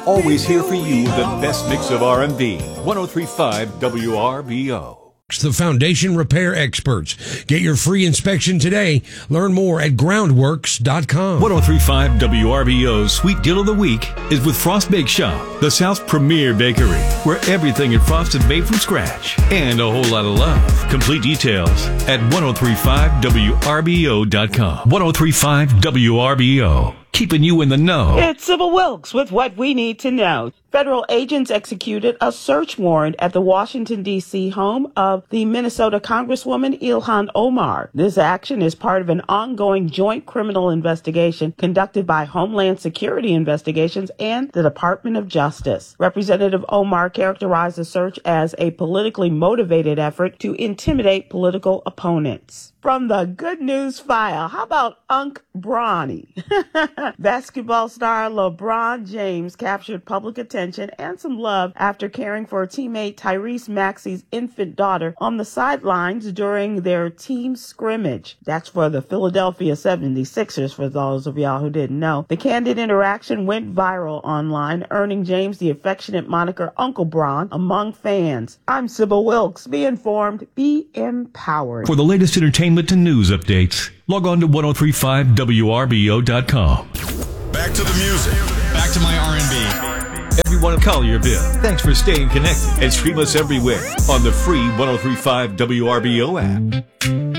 Always here for you, the best mix of R&B. 103.5 WRBO. The Foundation Repair Experts. Get your free inspection today. Learn more at groundworks.com. 103.5 WRBO's Sweet Deal of the Week is with Frost Bake Shop, the South's premier bakery, where everything in Frost is made from scratch and a whole lot of love. Complete details at 1035WRBO.com. 1035 WRBO. Keeping you in the know. It's Sybil Wilkes with what we need to know. Federal agents executed a search warrant at the Washington, D.C. home of the Minnesota Congresswoman Ilhan Omar. This action is part of an ongoing joint criminal investigation conducted by Homeland Security Investigations and the Department of Justice. Representative Omar characterized the search as a politically motivated effort to intimidate political opponents. From the good news file, how about Unc Bronny? Basketball star LeBron James captured public attention and some love after caring for teammate Tyrese Maxey's infant daughter on the sidelines during their team scrimmage. That's for the Philadelphia 76ers, for those of y'all who didn't know. The candid interaction went viral online, earning James the affectionate moniker Uncle Bron among fans. I'm Sybil Wilkes. Be informed, be empowered. For the latest entertainment and news updates, log on to 1035WRBO.com. Back to the music. Back to my R&B. Everyone in Collierville, thanks for staying connected and stream us everywhere on the free 1035 WRBO app.